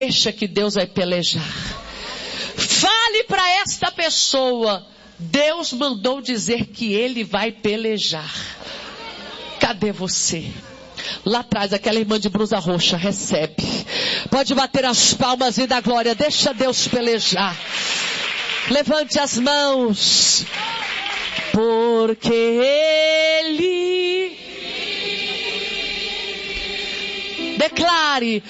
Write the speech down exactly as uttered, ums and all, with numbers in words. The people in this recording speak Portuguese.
Deixa que Deus vai pelejar. Fale para esta pessoa, Deus mandou dizer que Ele vai pelejar. Cadê você? Lá atrás, aquela irmã de blusa roxa, recebe. Pode bater as palmas e dar glória. Deixa Deus pelejar. Levante as mãos. Porque Ele... Declare,